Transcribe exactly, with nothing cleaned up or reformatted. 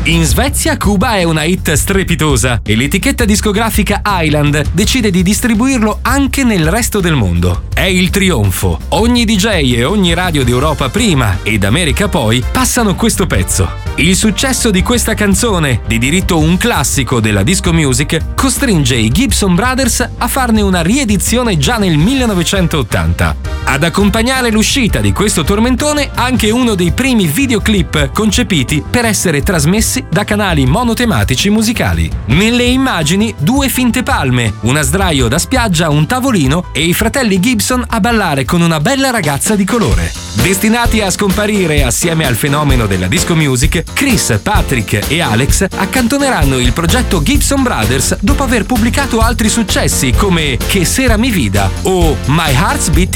In Svezia Cuba è una hit strepitosa e l'etichetta discografica Island decide di distribuirlo anche nel resto del mondo. È il trionfo. Ogni D J e ogni radio d'Europa prima e d'America poi passano questo pezzo. Il successo di questa canzone, di diritto un classico della disco music, costringe i Gibson Brothers a farne una riedizione già nel millenovecentottanta. Ad accompagnare l'uscita di questo tormentone anche uno dei primi videoclip concepiti per essere trasmessi da canali monotematici musicali. Nelle immagini due finte palme, una sdraio da spiaggia, un tavolino e i fratelli Gibson a ballare con una bella ragazza di colore. Destinati a scomparire assieme al fenomeno della disco music, Chris, Patrick e Alex accantoneranno il progetto Gibson Brothers dopo aver pubblicato altri successi come Che Sera Mi Vida o My Heart's Beating